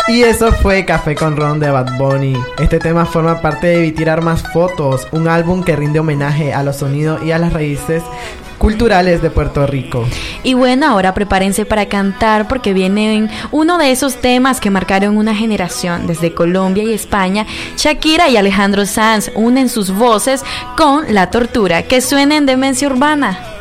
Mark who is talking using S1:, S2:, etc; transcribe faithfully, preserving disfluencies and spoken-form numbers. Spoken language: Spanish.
S1: Y eso fue Café con Ron de Bad Bunny. Este tema forma parte de Tirar Más Fotos, un álbum que rinde homenaje a los sonidos y a las raíces culturales de Puerto Rico.
S2: Y bueno, ahora prepárense para cantar porque viene uno de esos temas que marcaron una generación. Desde Colombia y España, Shakira y Alejandro Sanz unen sus voces con La Tortura. Que suene en Demencia Urbana.